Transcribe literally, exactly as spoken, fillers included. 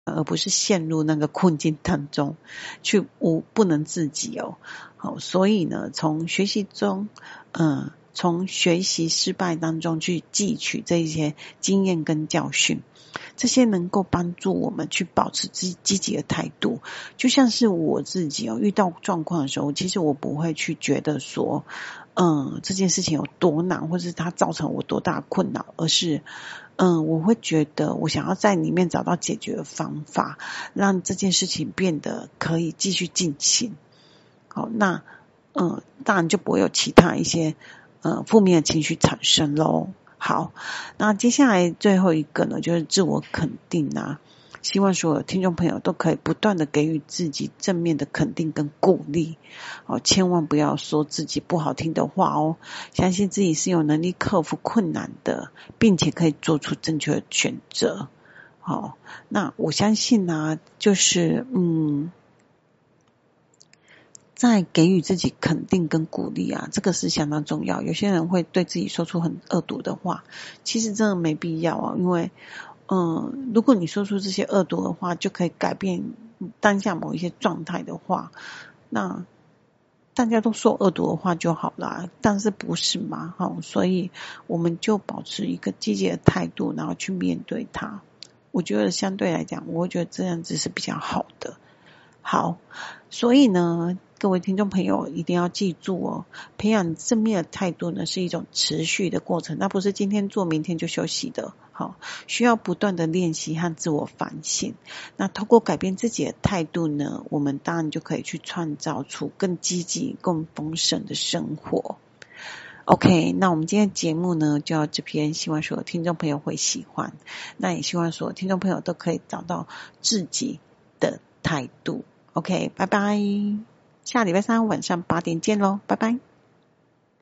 而不是陷入那个困境当中去无不能自己哦。好，所以呢，从学习中，嗯，从学习失败当中去汲取这些经验跟教训，这些能够帮助我们去保持积积极的态度。就像是我自己哦，遇到状况的时候，其实我不会去觉得说，嗯，这件事情有多难，或是它造成我多大的困扰，而是嗯，我会觉得我想要在里面找到解决的方法，让这件事情变得可以继续进行。好，那嗯，当然就不会有其他一些呃负面的情绪产生咯。好，那接下来最后一个呢，就是自我肯定啊。希望所有听众朋友都可以不断的给予自己正面的肯定跟鼓励哦，千万不要说自己不好听的话哦，相信自己是有能力克服困难的，并且可以做出正确的选择。好、哦，那我相信呢、啊，就是嗯。在给予自己肯定跟鼓励啊，这个是相当重要。有些人会对自己说出很恶毒的话，其实真的没必要啊，因为嗯，如果你说出这些恶毒的话，就可以改变当下某一些状态的话，那大家都说恶毒的话就好啦，但是不是嘛？齁，所以我们就保持一个积极的态度，然后去面对它。我觉得相对来讲，我会觉得这样子是比较好的。好，所以呢，各位听众朋友一定要记住哦，培养正面的态度呢是一种持续的过程，那不是今天做明天就休息的。好，需要不断的练习和自我反省。那透过改变自己的态度呢，我们当然就可以去创造出更积极、更丰盛的生活。OK， 那我们今天的节目呢就到这边，希望所有听众朋友会喜欢。那也希望所有听众朋友都可以找到自己的态度。OK， 拜拜，下礼拜三晚上八点见咯，拜拜。